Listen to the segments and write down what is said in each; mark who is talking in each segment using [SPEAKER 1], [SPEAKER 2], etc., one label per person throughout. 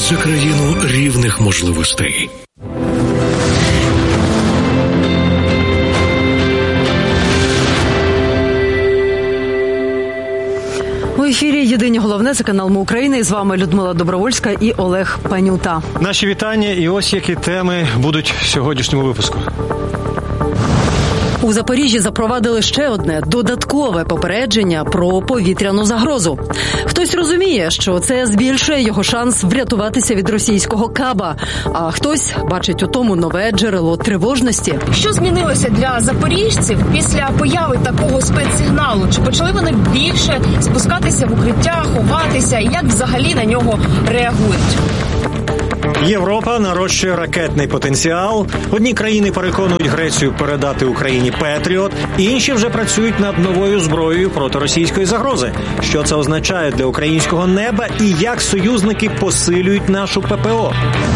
[SPEAKER 1] за країну рівних можливостей.
[SPEAKER 2] У ефірі «Єдині головне», це канал Ми України. І з вами Людмила Добровольська і Олег Панюта.
[SPEAKER 3] Наші вітання і ось які теми будуть в сьогоднішньому випуску.
[SPEAKER 2] У Запоріжжі запровадили ще одне додаткове попередження про повітряну загрозу. Хтось розуміє, що це збільшує його шанс врятуватися від російського каба, а хтось бачить у тому нове джерело тривожності.
[SPEAKER 4] Що змінилося для запоріжців після появи такого спецсигналу? Чи почали вони більше спускатися в укриття, ховатися? І як взагалі на нього реагують?
[SPEAKER 3] Європа нарощує ракетний потенціал. Одні країни переконують Грецію передати Україні «Петріот», інші вже працюють над новою зброєю проти російської загрози. Що це означає для українського неба і як союзники посилюють нашу ППО?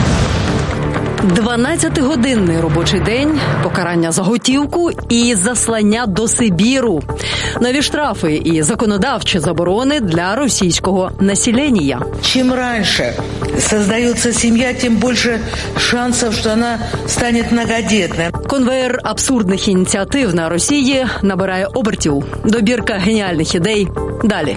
[SPEAKER 2] 12-годинний робочий день, покарання за готівку і заслання до Сибіру. Нові штрафи і законодавчі заборони для російського населення.
[SPEAKER 5] Чим раніше створюється сім'я, тим більше шансів, що вона стане многодітною.
[SPEAKER 2] Конвеєр абсурдних ініціатив на Росії набирає обертів. Добірка геніальних ідей далі.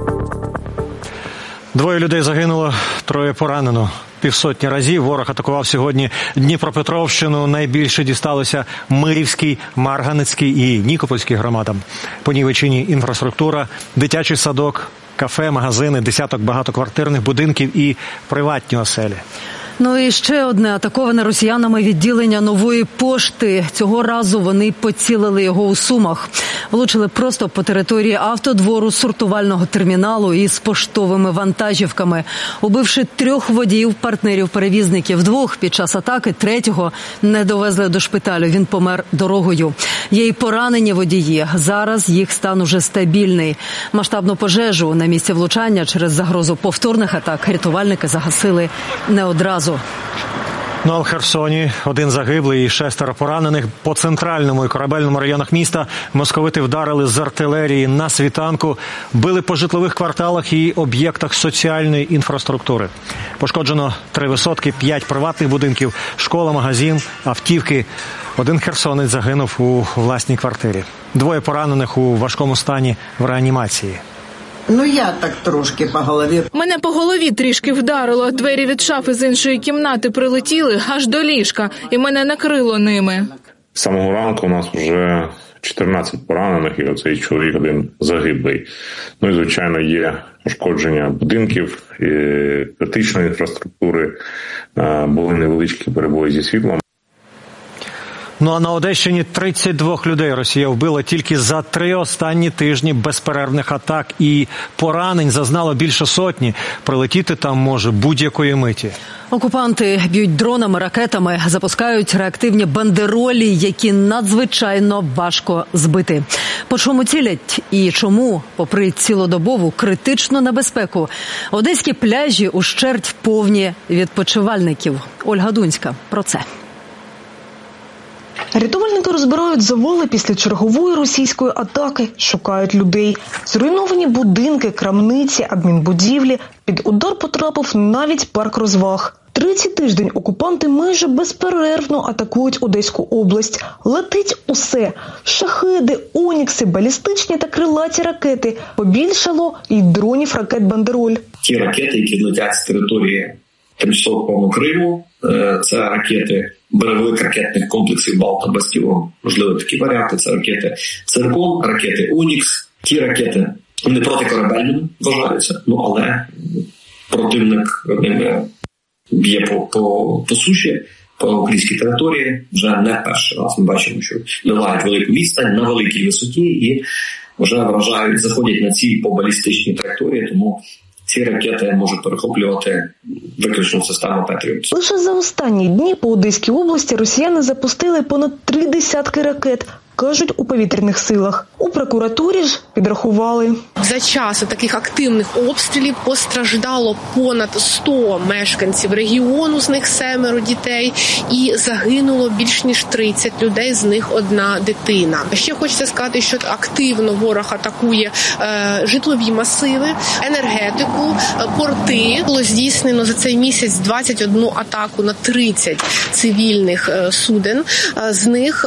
[SPEAKER 3] 2 людей загинуло, 3 поранено. 50 разів ворог атакував сьогодні Дніпропетровщину. Найбільше дісталося Мирівській, Марганецькій і Нікопольській громадам. Понівечені інфраструктура, дитячий садок, кафе, магазини, десяток багатоквартирних будинків і приватні оселі.
[SPEAKER 2] Ну і ще одне атаковане росіянами відділення Нової пошти. Цього разу вони поцілили його у Сумах. Влучили просто по території автодвору сортувального терміналу із поштовими вантажівками. Убивши 3 водіїв, партнерів-перевізників. 2 під час атаки, 3-го не довезли до шпиталю. Він помер дорогою. Є й поранені водії. Зараз їх стан уже стабільний. Масштабну пожежу на місці влучання через загрозу повторних атак рятувальники загасили не одразу.
[SPEAKER 3] Ну а в Херсоні 1 загиблий і 6 поранених. По центральному і корабельному районах міста московити вдарили з артилерії на світанку, били по житлових кварталах і об'єктах соціальної інфраструктури. Пошкоджено 3 висотки, 5 приватних будинків, школа, магазин, автівки. 1 херсонець загинув у власній квартирі. 2 поранених у важкому стані в реанімації.
[SPEAKER 6] Ну, я так трошки по голові.
[SPEAKER 7] Мене по голові трішки вдарило. Двері від шафи з іншої кімнати прилетіли аж до ліжка, і мене накрило ними.
[SPEAKER 8] З самого ранку у нас вже 14 поранених, і оцей чоловік 1 загиблий. Ну і, звичайно, є пошкодження будинків, і критичної інфраструктури, були невеличкі перебої зі світлом.
[SPEAKER 3] Ну а на Одещині 32 людей Росія вбила тільки за 3 останні тижні безперервних атак. І поранень зазнало більше 100. Прилетіти там може будь-якої миті.
[SPEAKER 2] Окупанти б'ють дронами, ракетами, запускають реактивні бандеролі, які надзвичайно важко збити. По чому цілять і чому, попри цілодобову критичну небезпеку, одеські пляжі ущерть повні відпочивальників. Ольга Дунська про це.
[SPEAKER 9] Рятувальники розбирають завали після чергової російської атаки, шукають людей. Зруйновані будинки, крамниці, адмінбудівлі. Під удар потрапив навіть парк розваг. Третій тиждень окупанти майже безперервно атакують Одеську область. Летить усе – шахеди, онікси, балістичні та крилаті ракети. Побільшало і дронів ракет «Бандероль».
[SPEAKER 10] Ті ракети, які летять з території тимчасово окупованого Криму, це ракети берегових ракетних комплексів «Балта», «Бастіон». Можливо, такі варіанти. Це ракети «Циркон», ракети «Онікс». Ті ракети не протикорабельними вважаються, але противник ними б'є по суші, по українській території. Вже не перший раз ми бачимо, що долають велику відстань на великій висоті і вже вражають, заходять на ціль по балістичній траєкторії, тому ці ракети можуть перехоплювати виключно систему «Петріот».
[SPEAKER 9] Лише за останні дні по Одеській області росіяни запустили понад 30 ракет. кажуть у повітряних силах. У прокуратурі ж підрахували.
[SPEAKER 11] За час таких активних обстрілів постраждало понад 100 мешканців регіону, з них 7 дітей, і загинуло більш ніж 30 людей, з них 1 дитина. Ще хочеться сказати, що активно ворог атакує житлові масиви, енергетику, порти. Було здійснено за цей місяць 21 атаку на 30 цивільних суден, з них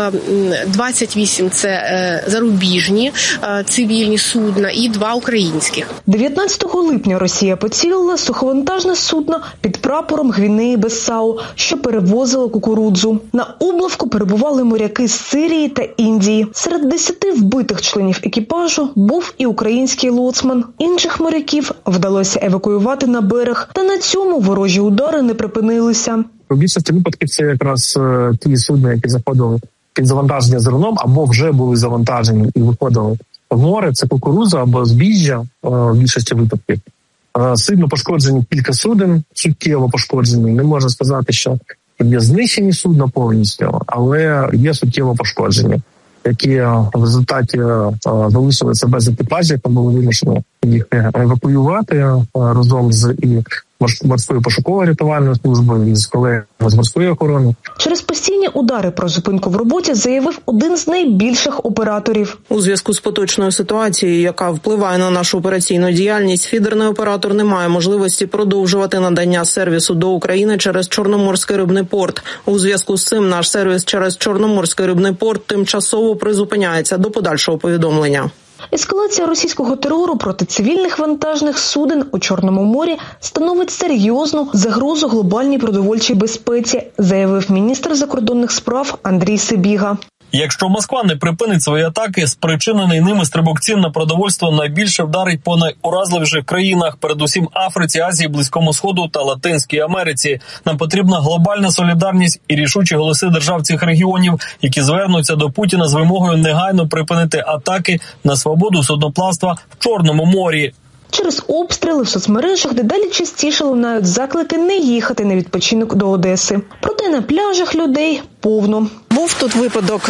[SPEAKER 11] 28 – це зарубіжні цивільні судна і 2 українських. 19
[SPEAKER 9] липня Росія поцілила суховантажне судно під прапором Гвінеї-Бісау, що перевозило кукурудзу. На облавку перебували моряки з Сирії та Індії. Серед 10 вбитих членів екіпажу був і український лоцман. Інших моряків вдалося евакуювати на берег, та на цьому ворожі удари не припинилися.
[SPEAKER 12] У більшості випадків це якраз ті судна, які заходили під завантаження зерном або вже були завантажені і виходили в море. Це кукурудза або збіжжя в більшості випадків. Сильно пошкоджені кілька суден, суттєво пошкоджені. Не можна сказати, що є знищені судна повністю, але є суттєво пошкоджені, які в результаті залишилися без екіпажів, та були вимушені їх евакуювати разом з і морською пошуково-рятувальною службою, і з колегами з морської охорони.
[SPEAKER 9] Через постійні удари про зупинку в роботі заявив один з найбільших операторів.
[SPEAKER 13] У зв'язку з поточною ситуацією, яка впливає на нашу операційну діяльність, фідерний оператор не має можливості продовжувати надання сервісу до України через Чорноморський рибний порт. У зв'язку з цим наш сервіс через Чорноморський рибний порт тимчасово призупиняється до подальшого повідомлення.
[SPEAKER 9] Ескалація російського терору проти цивільних вантажних суден у Чорному морі становить серйозну загрозу глобальній продовольчій безпеці, заявив міністр закордонних справ Андрій Сибіга.
[SPEAKER 14] Якщо Москва не припинить свої атаки, спричинений ними стрибок цін на продовольство найбільше вдарить по найуразливіших країнах, передусім Африці, Азії, Близькому Сходу та Латинській Америці. Нам потрібна глобальна солідарність і рішучі голоси держав цих регіонів, які звернуться до Путіна з вимогою негайно припинити атаки на свободу судноплавства в Чорному морі.
[SPEAKER 9] Через обстріли в соцмережах дедалі частіше лунають заклики не їхати на відпочинок до Одеси. Проте на пляжах людей повно.
[SPEAKER 15] Був тут випадок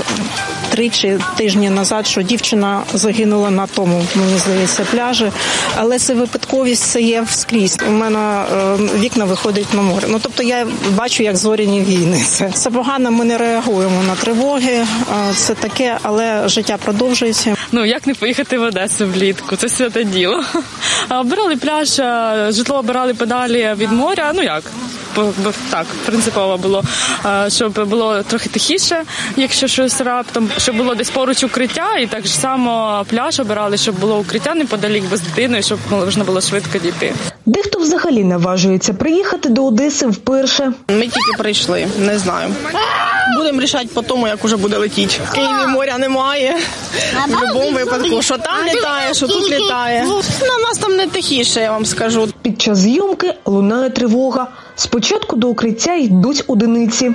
[SPEAKER 15] 3 тижні назад, що дівчина загинула на тому, мені здається, пляжі. Але це випадковість, це є скрізь. У мене вікна виходять на море. Тобто я бачу, як зоряні війни. Це погано, ми не реагуємо на тривоги, це таке, але життя продовжується.
[SPEAKER 16] Як не поїхати в Одесу влітку? Це святе діло. Обирали пляж, житло обирали подалі від моря. Так, принципово було, щоб було трохи тихіше, якщо щось раптом, щоб було десь поруч укриття, і так само пляж обирали, щоб було укриття неподалік без дитини, щоб можна було швидко дійти.
[SPEAKER 9] Дехто взагалі наважується приїхати до Одеси вперше.
[SPEAKER 15] Ми тільки прийшли, не знаю. Будемо рішати по тому, як уже буде летіти. В Києві моря немає. В будь-якому випадку, що там літає, що тут літає. На нас там не тихіше, я вам скажу.
[SPEAKER 9] Під час зйомки лунає тривога. Спочатку до укриття йдуть одиниці.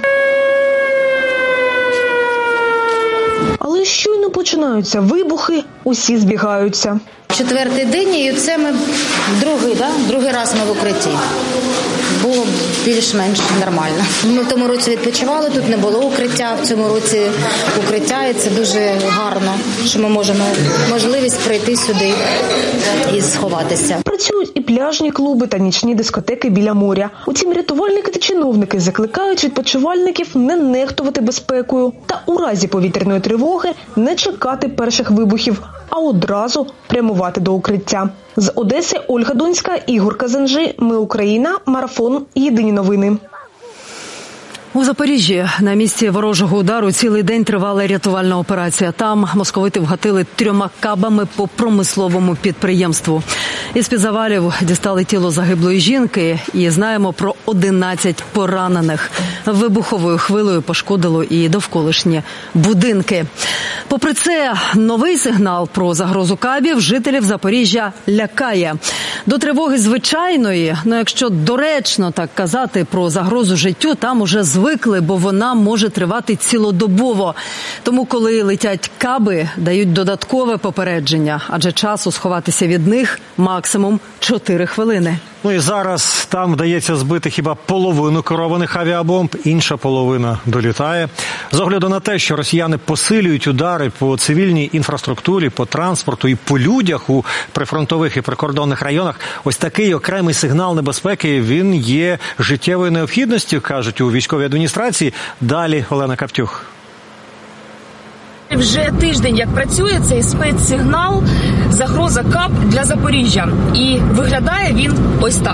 [SPEAKER 9] Але щойно починаються вибухи, усі збігаються.
[SPEAKER 17] 4-й день, і це ми другий раз ми в укритті. Було більш-менш нормально. Ми в тому році відпочивали, тут не було укриття, в цьому році укриття, і це дуже гарно, що ми можемо можливість прийти сюди і сховатися.
[SPEAKER 9] Працюють і пляжні клуби та нічні дискотеки біля моря. Утім, рятувальники та чиновники закликають відпочивальників не нехтувати безпекою та у разі повітряної тривоги не чекати перших вибухів, а одразу прямувати до укриття. З Одеси Ольга Донська, Ігор Казанжи. Ми Україна. Марафон. Єдині новини.
[SPEAKER 2] У Запоріжжі на місці ворожого удару цілий день тривала рятувальна операція. Там московити вгатили 3 кабами по промисловому підприємству. Із-під завалів дістали тіло загиблої жінки і знаємо про 11 поранених. Вибуховою хвилею пошкодило і довколишні будинки. Попри це, новий сигнал про загрозу кабів жителів Запоріжжя лякає. До тривоги звичайної, якщо доречно так казати про загрозу життю, там уже звикли, бо вона може тривати цілодобово. Тому, коли летять каби, дають додаткове попередження, адже часу сховатися від них максимум 4 хвилини.
[SPEAKER 3] Ну і зараз там вдається збити хіба половину керованих авіабомб, інша половина долітає. З огляду на те, що росіяни посилюють удари по цивільній інфраструктурі, по транспорту і по людях у прифронтових і прикордонних районах, ось такий окремий сигнал небезпеки, він є життєвою необхідністю, кажуть у військовій адміністрації. Далі Олена Каптюх.
[SPEAKER 4] Вже тиждень, як працює цей спецсигнал «Загроза КАП» для Запоріжжя. І виглядає він ось так.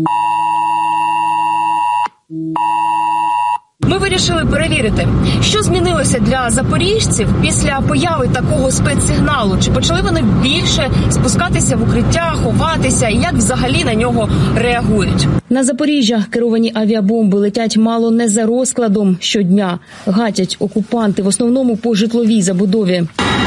[SPEAKER 4] Ми вирішили перевірити, що змінилося для запоріжців після появи такого спецсигналу. Чи почали вони більше спускатися в укриття, ховатися, і як взагалі на нього реагують? На Запоріжжя керовані авіабомби летять мало не за розкладом щодня. Гатять окупанти в основному по житловій забудові.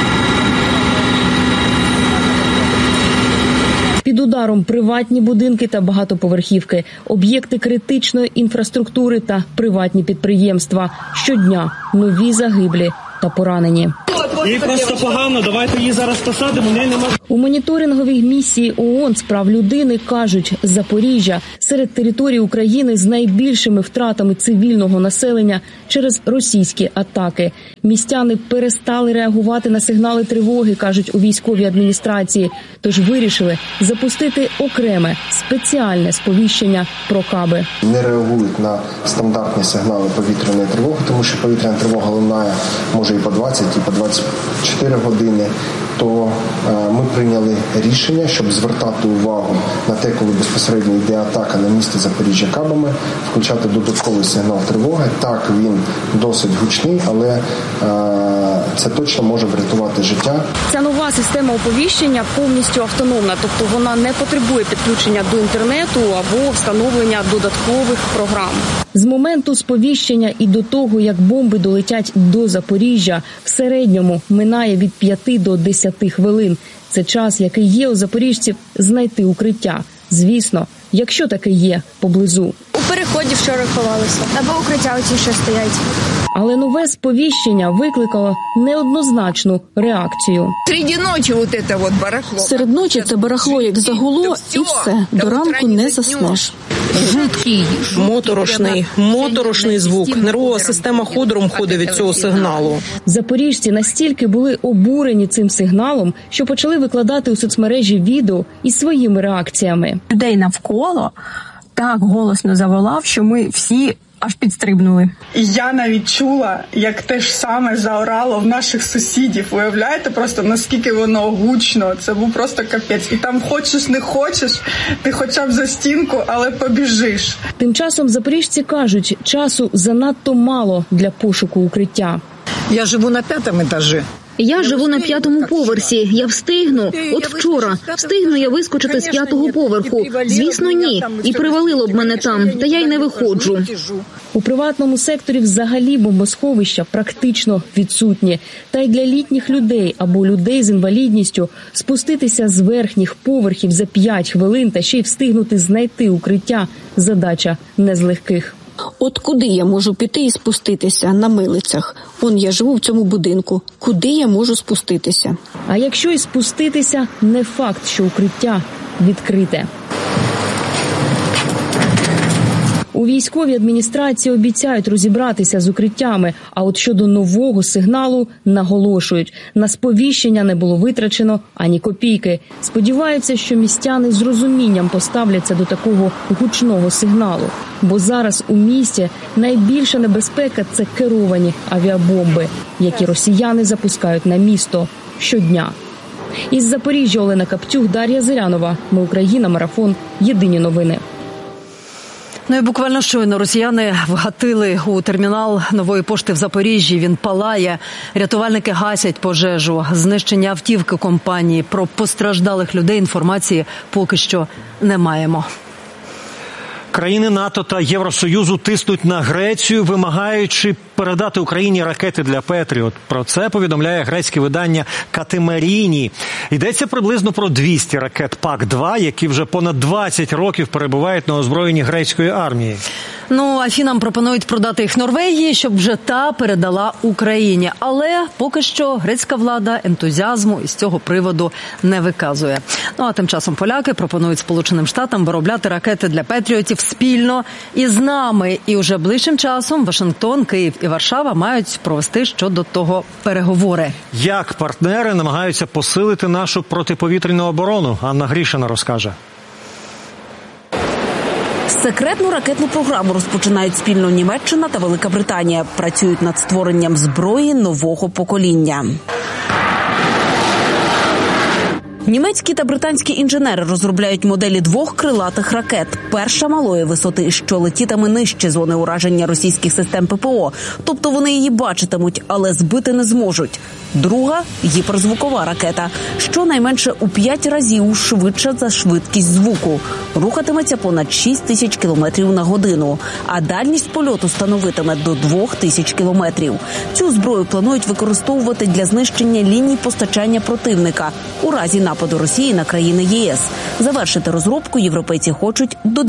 [SPEAKER 4] Під ударом приватні будинки та багатоповерхівки, об'єкти критичної інфраструктури та приватні підприємства. Щодня нові загиблі та поранені.
[SPEAKER 18] Їй просто погано, давайте її зараз посадимо, не може.
[SPEAKER 4] У моніторинговій місії ООН з прав людини кажуть, Запоріжжя серед територій України з найбільшими втратами цивільного населення через російські атаки. Містяни перестали реагувати на сигнали тривоги, кажуть у військовій адміністрації, тож вирішили запустити окреме спеціальне сповіщення про каби.
[SPEAKER 19] Не реагують на стандартні сигнали повітряної тривоги, тому що повітряна тривога лунає може і по 20, і по 24 години, то ми прийняли рішення, щоб звертати увагу на те, коли безпосередньо йде атака на місто Запоріжжя кабами, включати додатковий сигнал тривоги. Так, він досить гучний, але це точно може врятувати життя.
[SPEAKER 4] Ця нова система оповіщення повністю автономна, тобто вона не потребує підключення до інтернету або встановлення додаткових програм. З моменту сповіщення і до того, як бомби долетять до Запоріжжя, в середньому минає від 5 до 10 хвилин. Це час, який є у запоріжців знайти укриття. Звісно, якщо таке є поблизу.
[SPEAKER 20] У переході вчора ховалися. Або укриття оці, що стоять.
[SPEAKER 4] Але нове сповіщення викликало неоднозначну реакцію.
[SPEAKER 21] Серед ночі це барахло як загуло, і все. До ранку не заснеш.
[SPEAKER 13] Жуткий, моторошний звук. Нервова система ходором ходить від цього сигналу.
[SPEAKER 4] Запоріжці настільки були обурені цим сигналом, що почали викладати у соцмережі відео із своїми реакціями.
[SPEAKER 22] Людей навколо так голосно заволав, що ми всі аж підстрибнули.
[SPEAKER 23] І я навіть чула, як те ж саме заорало в наших сусідів. Уявляєте просто, наскільки воно гучно. Це був просто капець. І там хочеш, не хочеш, ти хоча б за стінку, але побіжиш.
[SPEAKER 4] Тим часом запоріжці кажуть, часу занадто мало для пошуку укриття.
[SPEAKER 24] Я живу на 5-му етажі.
[SPEAKER 25] Я живу на 5-му поверсі. Я встигну. От вчора. Встигну я вискочити з 5-го поверху. Звісно, ні. І привалило б мене там. Та я й не виходжу.
[SPEAKER 4] У приватному секторі взагалі бомбосховища практично відсутні. Та й для літніх людей або людей з інвалідністю спуститися з верхніх поверхів за 5 хвилин та ще й встигнути знайти укриття – задача не з легких.
[SPEAKER 21] От куди я можу піти і спуститися? На Милицях. Он я живу в цьому будинку. Куди я можу спуститися?
[SPEAKER 4] А якщо і спуститися, не факт, що укриття відкрите. У військовій адміністрації обіцяють розібратися з укриттями, а от щодо нового сигналу наголошують. На сповіщення не було витрачено ані копійки. Сподіваються, що містяни з розумінням поставляться до такого гучного сигналу. Бо зараз у місті найбільша небезпека – це керовані авіабомби, які росіяни запускають на місто щодня. Із Запоріжжя Олена Каптюх, Дар'я Зирянова. Ми Україна. Марафон. Єдині новини.
[SPEAKER 2] Ну і буквально щойно росіяни вгатили у термінал Нової пошти в Запоріжжі. Він палає. Рятувальники гасять пожежу. Знищення автівки компанії. Про постраждалих людей інформації поки що не маємо.
[SPEAKER 3] Країни НАТО та Євросоюзу тиснуть на Грецію, вимагаючи передати Україні ракети для Петріот. Про це повідомляє грецьке видання Катемаріні. Йдеться приблизно про 200 ракет ПАК-2, які вже понад 20 років перебувають на озброєнні грецької армії.
[SPEAKER 2] Ну, Афінам пропонують продати їх Норвегії, щоб вже та передала Україні. Але поки що грецька влада ентузіазму із цього приводу не виказує. Ну, а тим часом поляки пропонують Сполученим Штатам виробляти ракети для Петріотів спільно із нами. І вже ближчим часом Вашингтон, Київ і Варшава мають провести щодо того переговори.
[SPEAKER 3] Як партнери намагаються посилити нашу протиповітряну оборону? Анна Грішина розкаже.
[SPEAKER 1] Секретну ракетну програму розпочинають спільно Німеччина та Велика Британія. Працюють над створенням зброї нового покоління. Німецькі та британські інженери розробляють моделі двох крилатих ракет. Перша малої висоти, що летітиме нижче зони ураження російських систем ППО. Тобто вони її бачитимуть, але збити не зможуть. Друга – гіперзвукова ракета, що найменше у 5 разів швидша за швидкість звуку. Рухатиметься понад 6 тисяч кілометрів на годину, а дальність польоту становитиме до 2 тисяч кілометрів. Цю зброю планують використовувати для знищення ліній постачання противника у разі нападу Росії на країни ЄС. Завершити розробку європейці хочуть до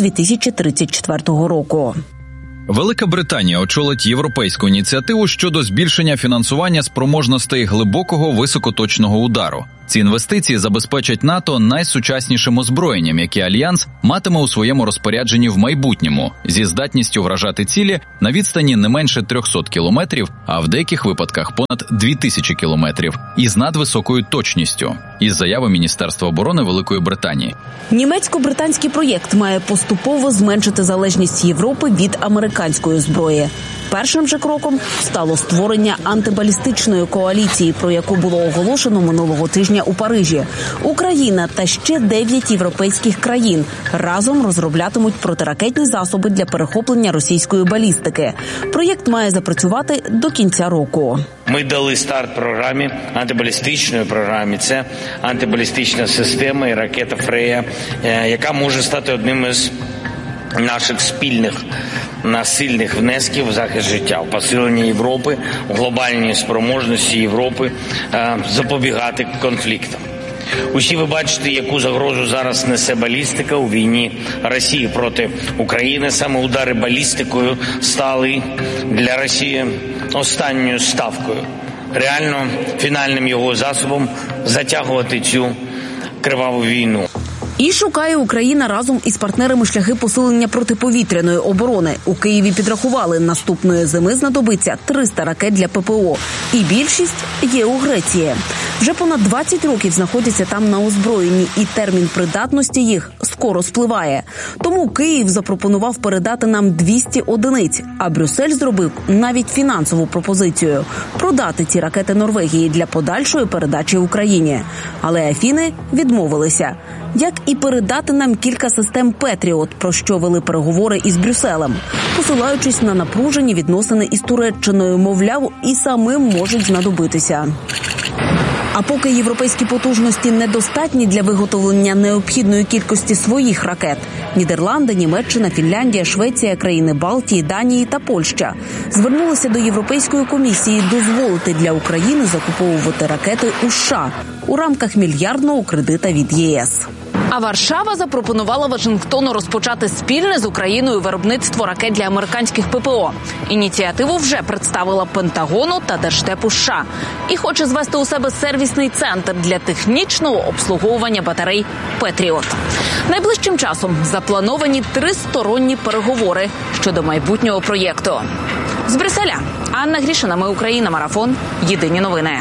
[SPEAKER 1] 2034 року.
[SPEAKER 5] Велика Британія очолить європейську ініціативу щодо збільшення фінансування спроможностей глибокого високоточного удару. Ці інвестиції забезпечать НАТО найсучаснішим озброєнням, яке Альянс матиме у своєму розпорядженні в майбутньому, зі здатністю вражати цілі на відстані не менше 300 кілометрів, а в деяких випадках понад 2000 кілометрів, і з надвисокою точністю, із заяви Міністерства оборони Великої Британії.
[SPEAKER 1] Німецько-британський проєкт має поступово зменшити залежність Європи від американської зброї. Першим же кроком стало створення антибалістичної коаліції, про яку було оголошено минулого тижня у Парижі. Україна та ще 9 європейських країн разом розроблятимуть протиракетні засоби для перехоплення російської балістики. Проєкт має запрацювати до кінця року.
[SPEAKER 6] Ми дали старт програмі, антибалістичної програмі. Це антибалістична система і ракета «Фрея», яка може стати одним із наших спільних насильних внесків в захист життя, в посилення Європи, в глобальній спроможності Європи запобігати конфліктам. Усі ви бачите, яку загрозу зараз несе балістика у війні Росії проти України. Саме удари балістикою стали для Росії останньою ставкою, реально фінальним його засобом затягувати цю криваву війну.
[SPEAKER 1] І шукає Україна разом із партнерами шляхи посилення протиповітряної оборони. У Києві підрахували, наступної зими знадобиться 300 ракет для ППО. І більшість є у Греції. Вже понад 20 років знаходяться там на озброєнні, і термін придатності їх скоро спливає. Тому Київ запропонував передати нам 200 одиниць, а Брюссель зробив навіть фінансову пропозицію – продати ці ракети Норвегії для подальшої передачі Україні. Але Афіни відмовилися. Як і передати нам кілька систем «Петріот», про що вели переговори із Брюсселем, посилаючись на напружені відносини із Туреччиною, мовляв, і самим можуть знадобитися. А поки європейські потужності недостатні для виготовлення необхідної кількості своїх ракет – Нідерланди, Німеччина, Фінляндія, Швеція, країни Балтії, Данії та Польща звернулися до Європейської комісії дозволити для України закуповувати ракети у США у рамках мільярдного кредита від ЄС. А Варшава запропонувала Вашингтону розпочати спільне з Україною виробництво ракет для американських ППО. Ініціативу вже представила Пентагону та Держдепу США. І хоче звести у себе сервісний центр для технічного обслуговування батарей «Петріот». Найближчим часом заплановані тристоронні переговори щодо майбутнього проєкту. З Брюсселя Анна Грішина, Ми Україна, Марафон. Єдині новини.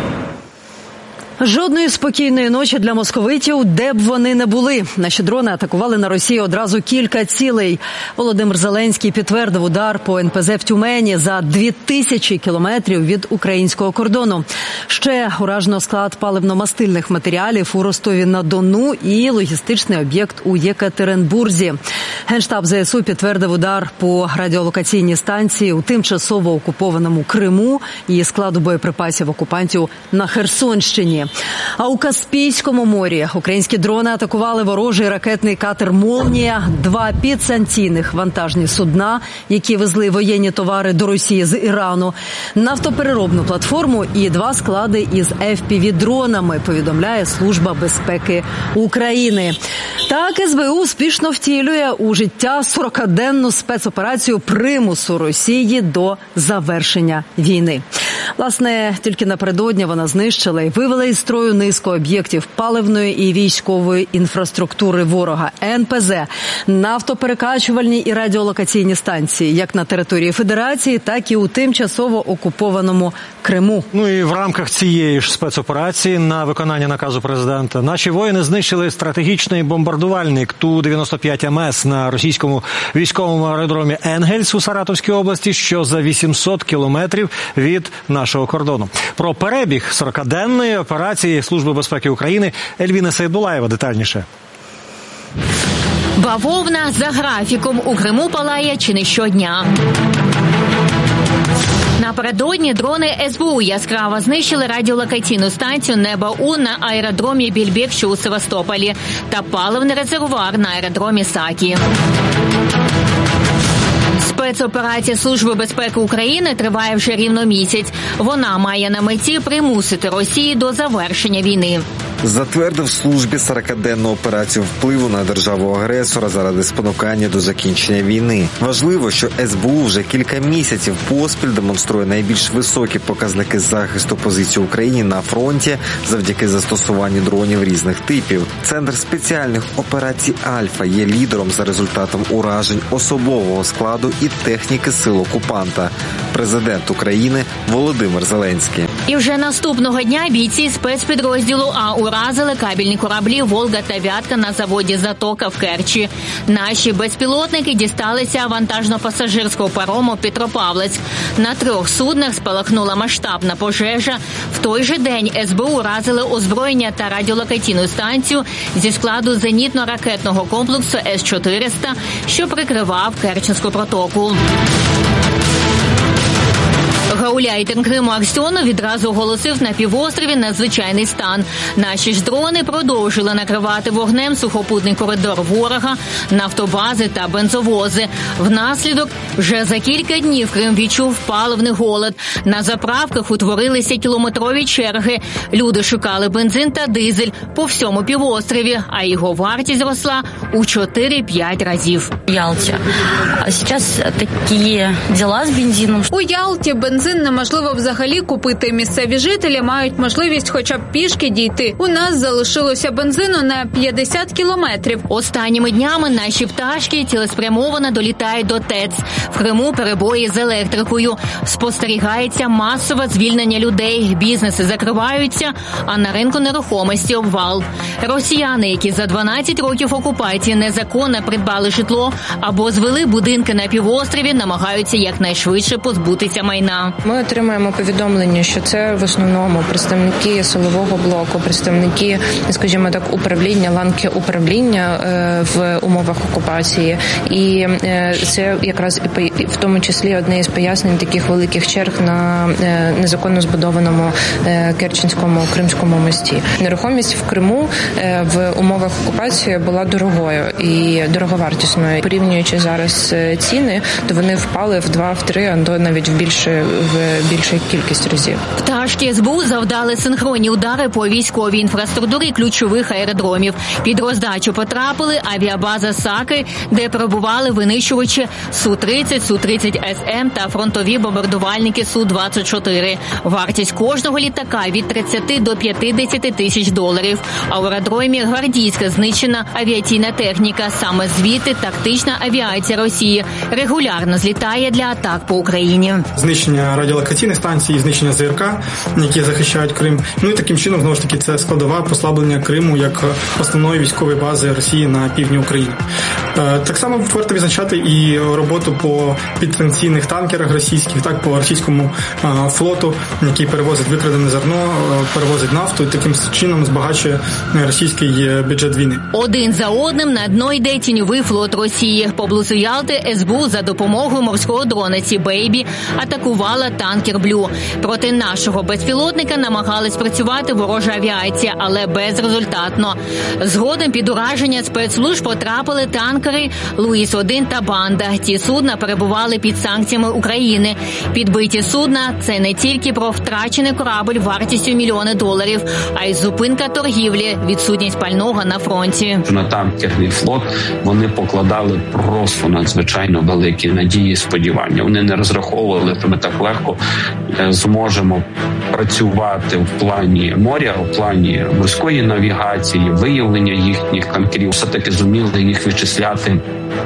[SPEAKER 2] Жодної спокійної ночі для московитів, де б вони не були. Наші дрони атакували на Росію одразу кілька цілей. Володимир Зеленський підтвердив удар по НПЗ в Тюмені за 2000 кілометрів від українського кордону. Ще уражено склад паливно-мастильних матеріалів у Ростові-на-Дону і логістичний об'єкт у Єкатеринбурзі. Генштаб ЗСУ підтвердив удар по радіолокаційній станції у тимчасово окупованому Криму і складу боєприпасів окупантів на Херсонщині. Україні. А у Каспійському морі українські дрони атакували ворожий ракетний катер «Молнія», 2 підсанкційних вантажні судна, які везли воєнні товари до Росії з Ірану, нафтопереробну платформу і 2 склади із FPV-дронами, повідомляє Служба безпеки України. Так, СБУ успішно втілює у життя 40-денну спецоперацію примусу Росії до завершення війни. Власне, тільки напередодні вона знищила і вивела із строю низку об'єктів паливної і військової інфраструктури ворога, НПЗ, нафтоперекачувальні і радіолокаційні станції, як на території Федерації, так і у тимчасово окупованому Криму.
[SPEAKER 3] Ну і в рамках цієї ж спецоперації на виконання наказу президента наші воїни знищили стратегічний бомбардувальник Ту-95МС на російському військовому аеродромі Енгельс у Саратовській області, що за 800 кілометрів від нашого кордону. Про перебіг 40-денної операції Служби безпеки України Ельвіна Сейдулаєва детальніше.
[SPEAKER 7] Бавовна за графіком у Криму палає чи не щодня. Напередодні дрони СБУ яскраво знищили радіолокаційну станцію «Неба-У» на аеродромі Більбек, що у Севастополі, та паливний резервуар на аеродромі Сакі. Спецоперація Служби безпеки України триває вже рівно місяць. Вона має на меті примусити Росію до завершення війни.
[SPEAKER 8] Затвердив службі 40-денну операцію впливу на державу-агресора заради спонукання до закінчення війни. Важливо, що СБУ вже кілька місяців поспіль демонструє найбільш високі показники захисту позицій України на фронті завдяки застосуванню дронів різних типів. Центр спеціальних операцій «Альфа» є лідером за результатом уражень особового складу і техніки сил окупанта. Президент України Володимир Зеленський.
[SPEAKER 7] І вже наступного дня бійці спецпідрозділу А уразили кабельні кораблі «Волга» та «Вятка» на заводі «Затока» в Керчі. Наші безпілотники дісталися вантажно-пасажирського парому «Петропавловськ». На 3 суднах спалахнула масштабна пожежа. В той же день СБУ уразили озброєння та радіолокаційну станцію зі складу зенітно-ракетного комплексу С-400, що прикривав Керченську протоку. Гауляйтер Криму Аксьонов відразу оголосив на півострові надзвичайний стан. Наші ж дрони продовжили накривати вогнем сухопутний коридор ворога, нафтобази та бензовози. Внаслідок вже за кілька днів Крим відчув паливний голод. На заправках утворилися кілометрові черги. Люди шукали бензин та дизель по всьому півострові, а його вартість зросла у 4-5 разів.
[SPEAKER 10] В Ялті. А зараз такі діла з бензином.
[SPEAKER 11] У Ялті бензин неможливо взагалі купити. Місцеві жителі мають можливість хоча б пішки дійти. У нас залишилося бензину на 50 кілометрів.
[SPEAKER 7] Останніми днями наші пташки цілеспрямовано долітають до ТЕЦ. В Криму перебої з електрикою. Спостерігається масове звільнення людей. Бізнеси закриваються, а на ринку нерухомості обвал. Росіяни, які за 12 років окупації незаконно придбали житло або звели будинки на півострові, намагаються якнайшвидше позбутися майна.
[SPEAKER 12] Ми отримаємо повідомлення, що це в основному представники силового блоку, представники, скажімо так, управління, ланки управління в умовах окупації. І це якраз в тому числі одне із пояснень таких великих черг на незаконно збудованому Керченському Кримському мості. Нерухомість в Криму в умовах окупації була дорогою і дороговартісною. Порівнюючи зараз ціни, то вони впали в 2-3, а то навіть в більшу кількість разів.
[SPEAKER 7] Пташки СБУ завдали синхронні удари по військовій інфраструктурі ключових аеродромів. Під роздачу потрапили авіабаза Саки, де перебували винищувачі Су-30, Су-30СМ та фронтові бомбардувальники Су-24. Вартість кожного літака від 30 до 50 тисяч доларів. А у аеродромі Гвардійська знищена авіаційна техніка. Саме звідти тактична авіація Росії регулярно злітає для атак по Україні.
[SPEAKER 26] Знищення радіолокаційних станцій, знищення ЗРК, які захищають Крим. Ну і таким чином, знову ж таки, це складова послаблення Криму як основної військової бази Росії на півдні України. Так само варто відзначати і роботу по по підсанкційних танкерах російських, так по російському флоту, який перевозить викрадене зерно, перевозить нафту і таким чином збагачує російський бюджет війни.
[SPEAKER 7] Один за одним на дно йде тіньовий флот Росії. Поблизу Ялти СБУ за допомогою морського дрона «Бейбі» атакувала танкер «Блю». Проти нашого безпілотника намагались працювати ворожа авіація, але безрезультатно. Згодом під ураження спецслужб потрапили танкери «Луїс-1» та «Банда». Ті судна перебували під санкціями України. Підбиті судна – це не тільки про втрачений корабль вартістю мільйони доларів, а й зупинка торгівлі, відсутність пального на фронті.
[SPEAKER 9] На танкерний флот вони покладали просто надзвичайно великі надії і сподівання. Вони не розраховували, що ми так легко зможемо працювати в плані моря, в плані морської навігації, виявлення їхніх танкерів. Все-таки зуміли їх вичисляти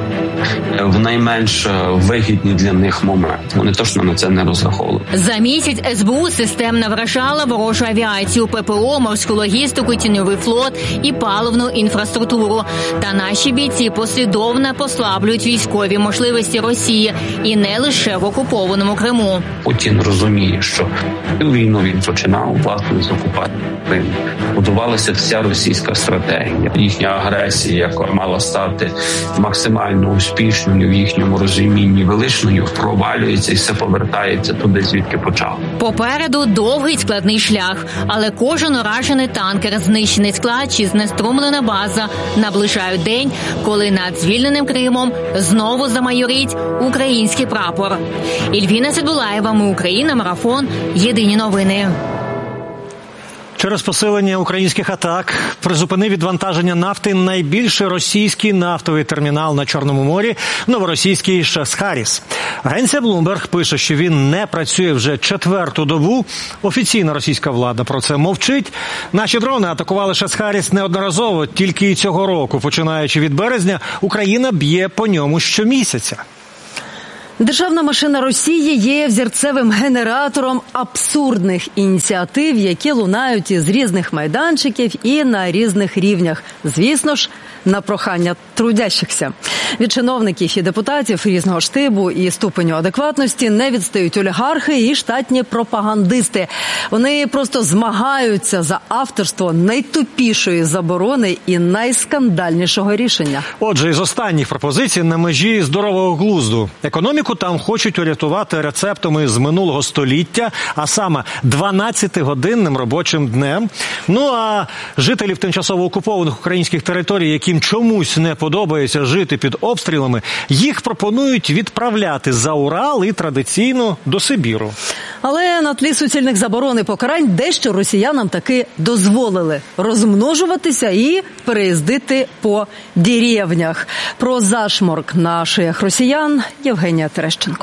[SPEAKER 9] в найменш вигідні для них моменти. Вони точно на це не розраховували.
[SPEAKER 7] За місяць СБУ системно вражала ворожу авіацію, ППО, морську логістику, тіньовий флот і паливну інфраструктуру. Та наші бійці послідовно послаблюють військові можливості Росії і не лише в окупованому Криму.
[SPEAKER 9] Путін розуміє, що війну він починав власне з окупації Криму. Будувалася вся російська стратегія. Їхня агресія, яка мала стати максимально успішною в їхньому розумінні величною, провалюється і все повертається туди, звідки почав.
[SPEAKER 7] Попереду довгий складний шлях, але кожен уражений танкер, знищений склад чи знеструмлена база наближають день, коли над звільненим Кримом знову замайорить український прапор. Ільвіна Сидбулаєва, Ми Україна, Марафон, Єдині новини.
[SPEAKER 3] Через посилення українських атак призупинив відвантаження нафти найбільший російський нафтовий термінал на Чорному морі – новоросійський Шахтарис. Агенція Bloomberg пише, що він не працює вже 4-ту добу. Офіційна російська влада про це мовчить. Наші дрони атакували Шахтарис неодноразово, тільки і цього року. Починаючи від березня, Україна б'є по ньому щомісяця.
[SPEAKER 2] Державна машина Росії є взірцевим генератором абсурдних ініціатив, які лунають із різних майданчиків і на різних рівнях. Звісно ж, на прохання трудящихся. Від чиновників і депутатів різного штибу і ступеню адекватності не відстають олігархи і штатні пропагандисти. Вони просто змагаються за авторство найтупішої заборони і найскандальнішого рішення.
[SPEAKER 3] Отже, із останніх пропозицій на межі здорового глузду. Економіку там хочуть урятувати рецептами з минулого століття, а саме 12-годинним робочим днем. Ну а жителів тимчасово окупованих українських територій, яким чомусь не подобається жити під обстрілами, їх пропонують відправляти за Урал і традиційно до Сибіру.
[SPEAKER 2] Але на тлі суцільних заборон і покарань дещо росіянам таки дозволили розмножуватися і переїздити по деревнях. Про зашморк на шиях росіян Євгенія Терещенко.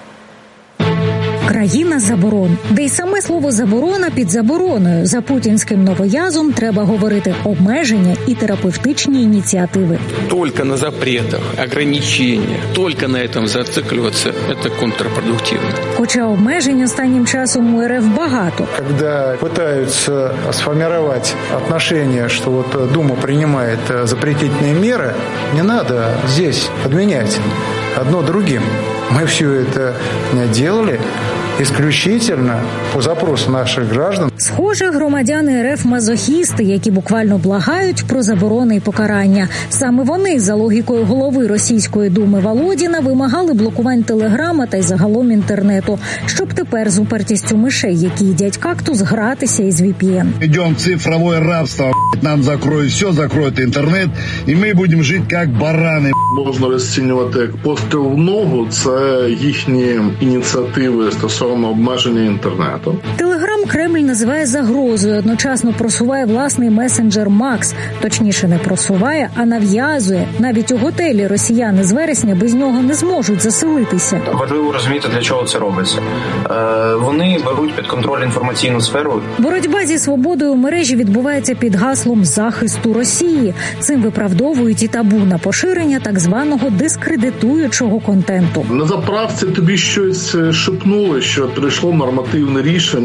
[SPEAKER 14] Країна заборон, де й саме слово «заборона» під забороною. За путінським новоязом треба говорити обмеження і терапевтичні ініціативи.
[SPEAKER 15] Тільки на запретах, ограниченнях, тільки на цьому зацикливатися – це контрпродуктивно.
[SPEAKER 14] Хоча обмежень останнім часом у РФ багато.
[SPEAKER 16] Коли намагаються сформувати відношення, що вот Дума приймає запретительні міри, не треба здесь підміняти одно другим. Мы все это делали исключительно по запросу наших граждан.
[SPEAKER 14] Схоже, громадяни РФ мазохісти, які буквально благають про заборони і покарання. Саме вони, за логікою голови Російської думи Володіна, вимагали блокувань телеграма та й загалом інтернету, щоб тепер з упертістю мишей, які їдять кактус, гратися із VPN.
[SPEAKER 17] Йдемо в цифрове рабство, нам закроють все, закроють інтернет, і ми будемо жити як барани.
[SPEAKER 18] Можна розцінювати як постріл в ногу, це їхні ініціативи стосовно обмеження інтернету.
[SPEAKER 14] Телеграм Кремль називає загрозою, одночасно просуває власний месенджер Макс. Точніше, не просуває, а нав'язує. Навіть у готелі росіяни з вересня без нього не зможуть заселитися.
[SPEAKER 27] Важливо розуміти, для чого це робиться. Вони беруть під контроль інформаційну сферу.
[SPEAKER 14] Боротьба зі свободою в мережі відбувається під гаслом захисту Росії. Цим виправдовують і табу на поширення так званого дискредитуючого контенту.
[SPEAKER 18] На заправці тобі щось шепнули, що прийшло нормативне рішення,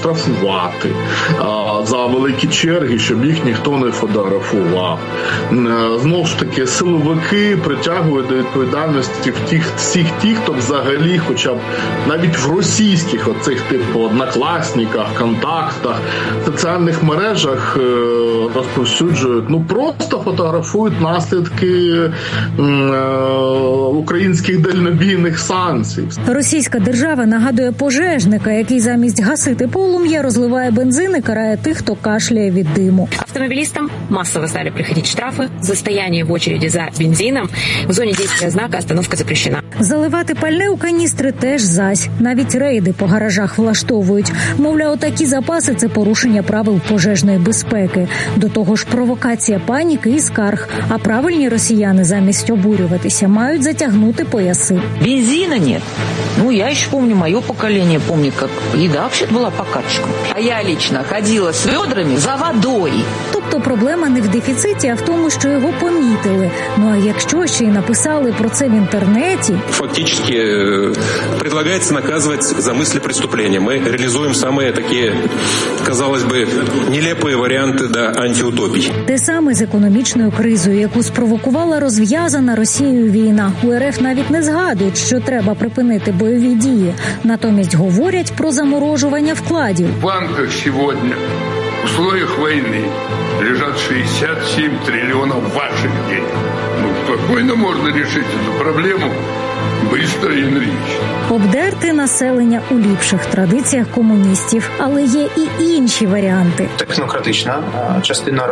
[SPEAKER 18] штрафувати за великі черги, щоб їх ніхто не фотографував. Знову ж таки, силовики притягують до відповідальності всіх тих, хто взагалі, хоча б навіть в російських оцих типу однокласниках, контактах, соціальних мережах розповсюджують, просто фотографують наслідки українських дальнобійних санкцій.
[SPEAKER 14] Російська держава нагадує пожежника, який замість гасити полум'я розливає бензин і карає тих, хто кашляє від диму.
[SPEAKER 13] Автомобилистам массово стали приходить штрафы за стояние в очереди за бензином. В зоне действия знака остановка запрещена.
[SPEAKER 14] Заливати пальне у каністри теж зась. Навіть рейди по гаражах влаштовують. Мовляв, такі запаси – це порушення правил пожежної безпеки. До того ж, провокація паніки і скарг. А правильні росіяни замість обурюватися мають затягнути пояси.
[SPEAKER 19] Бензина нет. Я еще помню, мое поколение помнит, как еда вообще была по карточкам. А я лично ходила с ведрами за водой.
[SPEAKER 14] Тобто проблема не в дефіциті, а в тому, що його помітили. А якщо ще й написали про це в інтернеті...
[SPEAKER 20] Фактически предлагается наказывать за мысли преступления. Мы реализуем самые такие, казалось бы, нелепые варианты до антиутопий.
[SPEAKER 14] Те саме з економічною кризою, яку спровокувала розв'язана Росією війна. У РФ навіть не згадують, що треба припинити бойові дії. Натомість говорять про заморожування вкладів.
[SPEAKER 22] В банках сьогодні в условиях війни лежать 67 триллионов ваших денег. Спокойно можно решить эту проблему быстро и энергично.
[SPEAKER 14] Обдерти населення у ліпших традиціях комуністів. Але є і інші варіанти.
[SPEAKER 27] Технократична частина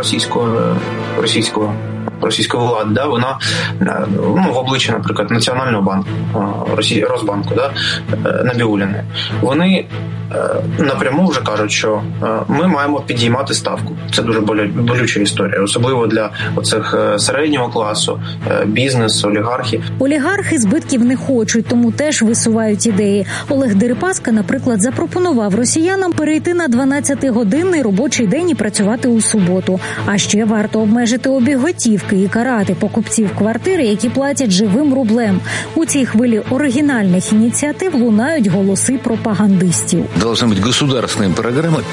[SPEAKER 27] російської влади, вона в обличчі, наприклад, Національного банку, Росбанку, Набіулліни, вони напряму вже кажуть, що ми маємо підіймати ставку. Це дуже болюча історія, особливо для оцих середнього класу, бізнес, олігархів.
[SPEAKER 14] Олігархи збитків не хочуть, тому теж висувають ідеї. Олег Дерипаска, наприклад, запропонував росіянам перейти на 12-годинний робочий день і працювати у суботу. А ще варто обмежити обіг готівки і карати покупців квартири, які платять живим рублем. У цій хвилі оригінальних ініціатив лунають голоси пропагандистів.
[SPEAKER 23] Должна быть государственная программа